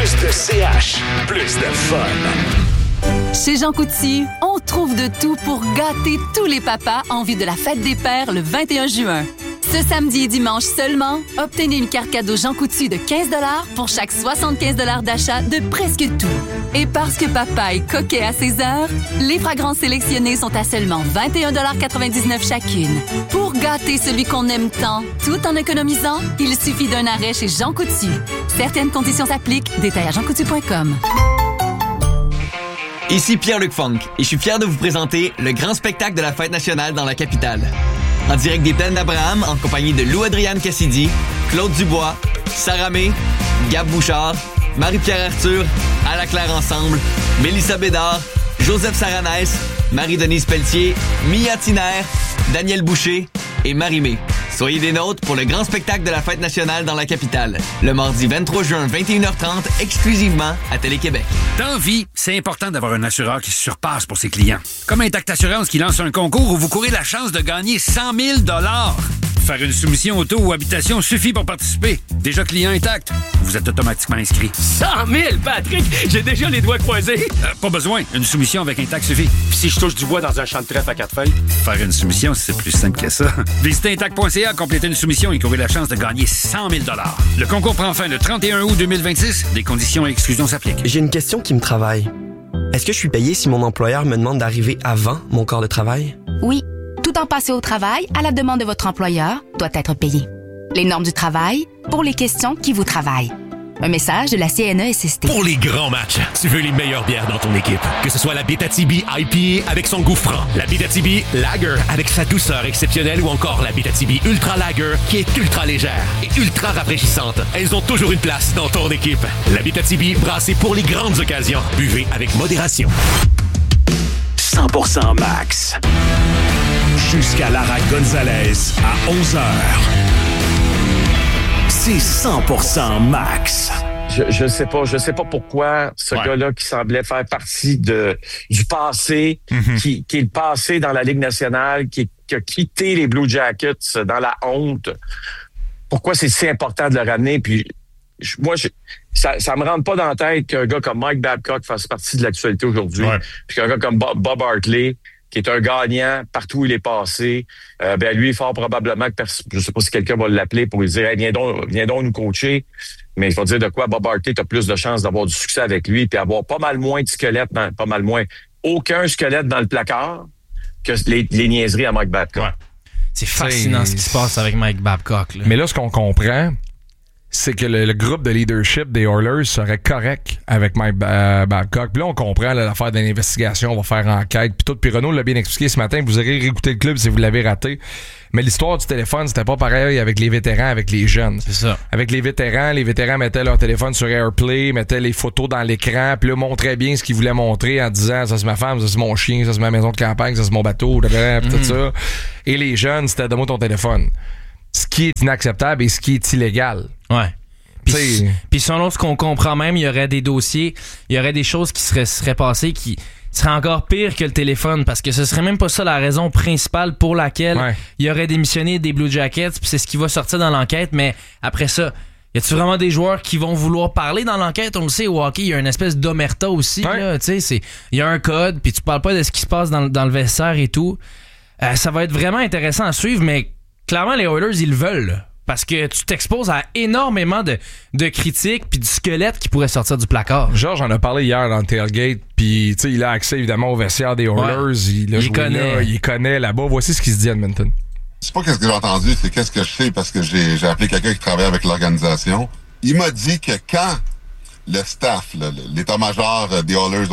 Plus de CH, plus de fun. Chez Jean Coutu, on trouve de tout pour gâter tous les papas en vue de la fête des pères le 21 juin. Ce samedi et dimanche seulement, obtenez une carte cadeau Jean Coutu de 15 $ pour chaque 75 $ d'achat de presque tout. Et parce que papa est coquet à ses heures, les fragrances sélectionnées sont à seulement 21,99 $ chacune. Pour gâter celui qu'on aime tant, tout en économisant, il suffit d'un arrêt chez Jean Coutu. Certaines conditions s'appliquent. Détails à jeancoutu.com. Ici Pierre-Luc Funk et je suis fier de vous présenter le grand spectacle de la Fête nationale dans la capitale. En direct des Plaines d'Abraham, en compagnie de Lou-Adrienne Cassidy, Claude Dubois, Sarah May, Gab Bouchard, Marie-Pierre Arthur, Ala Claire Ensemble, Mélissa Bédard, Joseph Saranès, Marie-Denise Pelletier, Mia Tiner, Daniel Boucher et Marie-Mé. Soyez des nôtres pour le grand spectacle de la Fête nationale dans la capitale. Le mardi 23 juin, 21h30, exclusivement à Télé-Québec. Dans la vie, c'est important d'avoir un assureur qui se surpasse pour ses clients. Comme Intact Assurance qui lance un concours où vous courez la chance de gagner 100 000 $. Faire une soumission auto ou habitation suffit pour participer. Déjà client Intact, vous êtes automatiquement inscrit. 100 000, Patrick! J'ai déjà les doigts croisés. Pas besoin. Une soumission avec Intact suffit. Puis si je touche du bois dans un champ de trèfle à 4 feuilles? Faire une soumission, c'est plus simple que ça. Visitez Intact.ca, complétez une soumission et courez la chance de gagner 100 000 $. Le concours prend fin le 31 août 2026. Des conditions et exclusions s'appliquent. J'ai une question qui me travaille. Est-ce que je suis payé si mon employeur me demande d'arriver avant mon corps de travail? Oui. Tout temps passé au travail, à la demande de votre employeur, doit être payé. Les normes du travail, pour les questions qui vous travaillent. Un message de la CNESST. Pour les grands matchs, tu veux les meilleures bières dans ton équipe. Que ce soit la Abitibi IPA avec son goût franc, la Abitibi Lager avec sa douceur exceptionnelle ou encore la Abitibi Ultra Lager qui est ultra légère et ultra rafraîchissante. Elles ont toujours une place dans ton équipe. La Abitibi brassée pour les grandes occasions. Buvez avec modération. 100% max. Jusqu'à Lara Gonzalez à 11h. C'est 100% max. Je sais pas pourquoi ce gars-là qui semblait faire partie du passé, qui est le passé dans la Ligue nationale, qui a quitté les Blue Jackets dans la honte. Pourquoi c'est si important de le ramener? Puis ça me rentre pas dans la tête qu'un gars comme Mike Babcock fasse partie de l'actualité aujourd'hui. Ouais. Puis qu'un gars comme Bob Hartley, qui est un gagnant partout où il est passé, lui, fort probablement que je sais pas si quelqu'un va l'appeler pour lui dire hey, viens donc nous coacher. Mais il faut dire de quoi Bob Hartley, t'as plus de chances d'avoir du succès avec lui puis avoir pas mal moins de squelettes, aucun squelette dans le placard que les niaiseries à Mike Babcock. Ouais. C'est fascinant ce qui se passe avec Mike Babcock. Là. Mais là, ce qu'on comprend, c'est que le groupe de leadership des Oilers serait correct avec Mike Babcock. Puis là, on comprend l'affaire de l'investigation, on va faire enquête. Puis tout, puis Renaud l'a bien expliqué ce matin. Vous aurez réécouté le club si vous l'avez raté. Mais l'histoire du téléphone, c'était pas pareil avec les vétérans, avec les jeunes. C'est ça. Avec les vétérans mettaient leur téléphone sur AirPlay, mettaient les photos dans l'écran, puis là, montraient bien ce qu'ils voulaient montrer en disant ça c'est ma femme, ça c'est mon chien, ça c'est ma maison de campagne, ça c'est mon bateau, tout ça. Et les jeunes, c'était donne-moi ton téléphone. Ce qui est inacceptable et ce qui est illégal. Ouais. Puis selon ce qu'on comprend même, il y aurait des dossiers, il y aurait des choses qui seraient passées qui seraient encore pires que le téléphone parce que ce serait même pas ça la raison principale pour laquelle il aurait démissionné des Blue Jackets, puis c'est ce qui va sortir dans l'enquête, mais après ça, y a-tu vraiment des joueurs qui vont vouloir parler dans l'enquête? On le sait, au hockey, il y a une espèce d'omerta aussi, là, tu sais, il y a un code, puis tu parles pas de ce qui se passe dans le vestiaire et tout. Ça va être vraiment intéressant à suivre, mais clairement, les Oilers, ils le veulent, là. Parce que tu t'exposes à énormément de critiques puis du squelette qui pourrait sortir du placard. Georges en a parlé hier dans le tailgate, puis tu sais, il a accès évidemment au vestiaire des Oilers. Ouais. Il connaît là-bas. Voici ce qu'il se dit à Edmonton. C'est pas qu'est-ce que j'ai entendu, c'est qu'est-ce que je sais parce que j'ai appelé quelqu'un qui travaille avec l'organisation. Il m'a dit que quand le staff, l'état-major des Oilers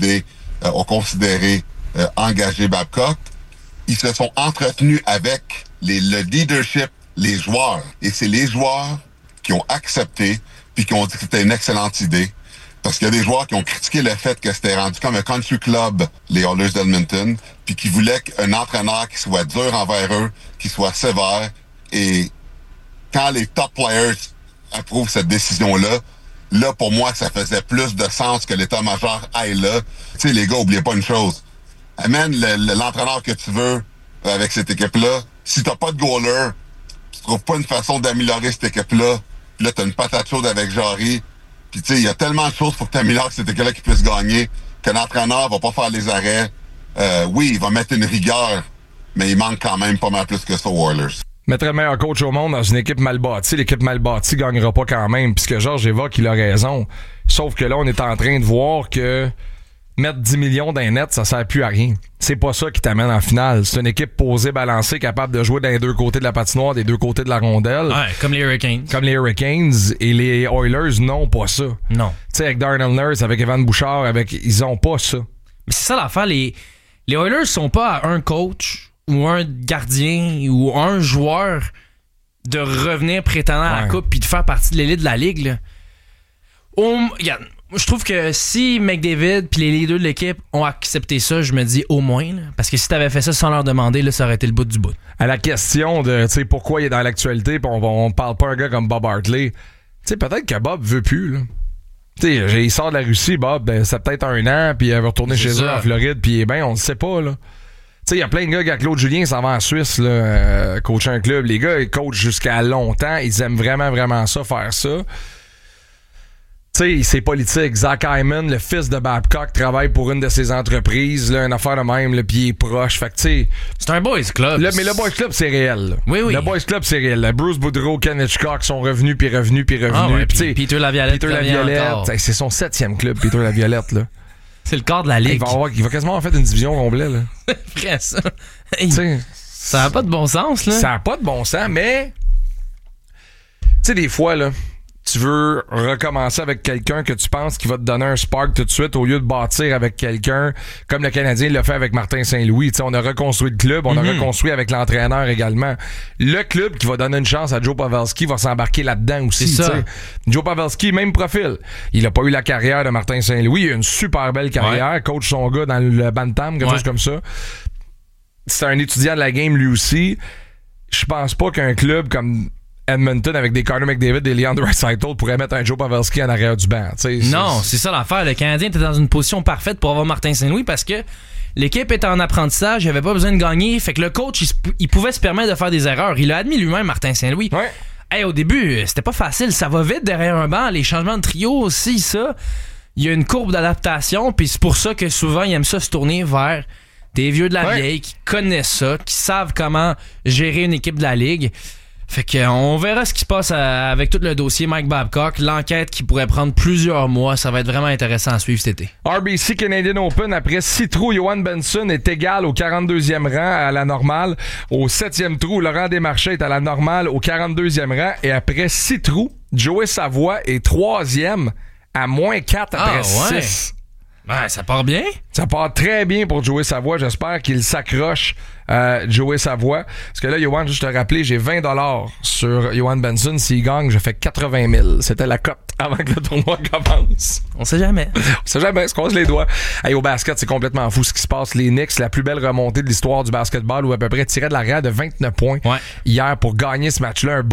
ont considéré engager Babcock, ils se sont entretenus avec le leadership, les joueurs. Et c'est les joueurs qui ont accepté puis qui ont dit que c'était une excellente idée. Parce qu'il y a des joueurs qui ont critiqué le fait que c'était rendu comme un country club, les Oilers d'Edmonton, puis qui voulaient un entraîneur qui soit dur envers eux, qui soit sévère. Et quand les top players approuvent cette décision-là, là, pour moi, ça faisait plus de sens que l'état-major aille là. Tu sais, les gars, oubliez pas une chose. Amène l'entraîneur que tu veux avec cette équipe-là. Si t'as pas de goaler, tu trouves pas une façon d'améliorer cette équipe-là, puis là, t'as une patate chaude avec Jarry, Puis tu sais, il y a tellement de choses pour que t'améliores que cette équipe-là qui puisse gagner, que l'entraîneur va pas faire les arrêts. Oui, il va mettre une rigueur, mais il manque quand même pas mal plus que ça aux Oilers. Mettre le meilleur coach au monde dans une équipe mal bâtie, l'équipe mal bâtie gagnera pas quand même. Puisque Georges évoque, il a raison. Sauf que là, on est en train de voir que mettre 10 millions dans les nets, ça sert plus à rien. C'est pas ça qui t'amène en finale. C'est une équipe posée, balancée, capable de jouer dans les deux côtés de la patinoire, des deux côtés de la rondelle. Ouais, comme les Hurricanes. Comme les Hurricanes. Et les Oilers n'ont pas ça. Non. Tu sais, avec Darnell Nurse, avec Evan Bouchard, ils ont pas ça. Mais c'est ça l'affaire. Les Oilers sont pas à un coach ou un gardien ou un joueur de revenir prétendant à la coupe puis de faire partie de l'élite de la ligue. Là. Regarde, je trouve que si McDavid puis les leaders de l'équipe ont accepté ça, je me dis au moins. Là, parce que si t'avais fait ça sans leur demander, là, ça aurait été le bout du bout. À la question de pourquoi il est dans l'actualité, pis on parle pas un gars comme Bob Hartley. Peut-être que Bob veut plus. Là. Il sort de la Russie, Bob, c'est peut-être 1 an, puis il va retourner chez eux en Floride, puis on le sait pas. Là. Il y a plein de gars, Claude Julien s'en va en Suisse, là, coacher un club. Les gars, ils coachent jusqu'à longtemps. Ils aiment vraiment, vraiment ça, faire ça. C'est politique. Zach Hyman, le fils de Babcock, travaille pour une de ses entreprises, là, une affaire de même, puis il est proche. Fait que, c'est un boys club. Mais le boys club, c'est réel. Là. Oui. Le boys club, c'est réel. Là. Bruce Boudreau, Ken Hitchcock sont revenus. Ah ouais, Peter Laviolette. C'est son 7e club, Peter Laviolette, là. C'est le quart de la ligue. Il va quasiment en fait une division complète, là. Après ça. Ça n'a pas de bon sens, là. Ça n'a pas de bon sens, mais tu sais, des fois, là, tu veux recommencer avec quelqu'un que tu penses qui va te donner un spark tout de suite au lieu de bâtir avec quelqu'un comme le Canadien l'a fait avec Martin Saint-Louis. T'sais, on a reconstruit le club, on a reconstruit avec l'entraîneur également. Le club qui va donner une chance à Joe Pavelski va s'embarquer là-dedans aussi. C'est ça. Joe Pavelski, même profil. Il a pas eu la carrière de Martin Saint-Louis. Il a une super belle carrière. Coach son gars dans le Bantam, quelque chose comme ça. C'est un étudiant de la game lui aussi. Je pense pas qu'un club comme Edmonton avec des Connor McDavid, des Leon Draisaitl pourrait mettre un Joe Pavelski en arrière du banc. Non, c'est ça l'affaire. Le Canadien était dans une position parfaite pour avoir Martin Saint-Louis parce que l'équipe était en apprentissage, il avait pas besoin de gagner. Fait que le coach, il pouvait se permettre de faire des erreurs. Il a admis lui-même, Martin Saint-Louis. Ouais. Hey, au début, c'était pas facile. Ça va vite derrière un banc. Les changements de trio aussi, ça. Il y a une courbe d'adaptation. Puis c'est pour ça que souvent, il aime ça se tourner vers des vieux de la vieille qui connaissent ça, qui savent comment gérer une équipe de la Ligue. Fait qu'on verra ce qui se passe avec tout le dossier Mike Babcock. L'enquête qui pourrait prendre plusieurs mois. Ça va être vraiment intéressant à suivre cet été. RBC Canadian Open, après 6 trous, Johan Benson est égal au 42e rang à la normale. Au 7e trou, Laurent Desmarchais est à la normale au 42e rang. Et après 6 trous, Joey Savoie est 3e à -4 après 6. Ouais, ça part bien. Ça part très bien pour Joey Savoie. J'espère qu'il s'accroche, Joey Savoie. Parce que là, Johan, juste te rappeler, j'ai 20$ sur Johan Benson. S'il gagne, je fais 80 000. C'était la cote avant que le tournoi commence. On sait jamais. On sait jamais, on se croise les doigts. Hey, au basket, c'est complètement fou ce qui se passe. Les Knicks, la plus belle remontée de l'histoire du basketball, où à peu près tiraient de l'arrière de 29 points hier pour gagner ce match-là.